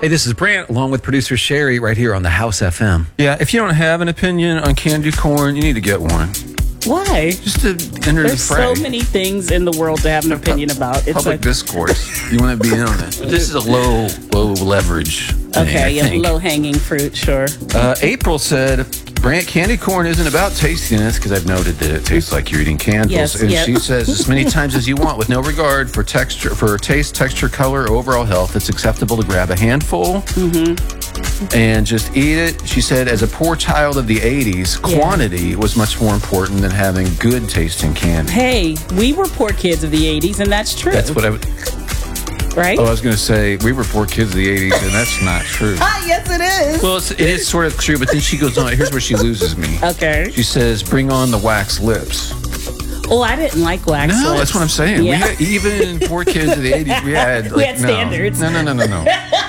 Hey, this is Brant, along with producer Sherry, right here on the House FM. Yeah, if you don't have an opinion on candy corn, you need to get one. Why? Just to enter the There's fray. so many things in the world to have an opinion about. It's Public like, discourse. You want to be in on it. But this is a low leverage thing, okay, I yeah, think. low hanging fruit, sure. April said, Brant, candy corn isn't about tastiness, because I've noted that it tastes like you're eating candles. Yes, and yep. she says, as many times as you want, with no regard for texture, for taste, texture, color, or overall health, it's acceptable to grab a handful and just eat it. She said, as a poor child of the 80s, quantity was much more important than having good tasting candy. Hey, we were poor kids of the 80s, and that's true. That's what I would... right? Oh, I was going to say, we were poor kids of the 80s, and that's not true. Yes, it is. Well, it is sort of true, but then she goes on. Here's where she loses me. Okay. She says, bring on the wax lips. Oh, I didn't like wax No, lips. that's what I'm saying. Yeah. We had, even poor kids of the 80s, we had... We had standards. No.